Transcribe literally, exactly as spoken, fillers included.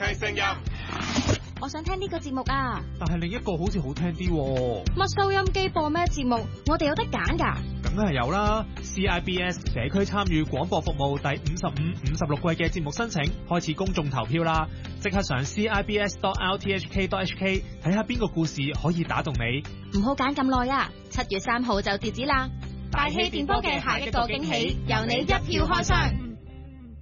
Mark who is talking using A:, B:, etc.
A: 聽聲音。
B: 我想聽呢個節目啊，
C: 但係另一個好似好聽啲喎。
B: 乜收音機播咩節目？我哋有得揀㗎。
C: 梗係有啦 ！C I B S 社區參與廣播服務第五十五、五十六季嘅節目申請開始公眾投票啦！即刻上 C I B S dot R T H K dot H K 睇下邊個故事可以打動你。
B: 唔好揀咁耐啊！七月三號就截止啦！
A: 大氣電波嘅下一個驚喜，由你一票開箱。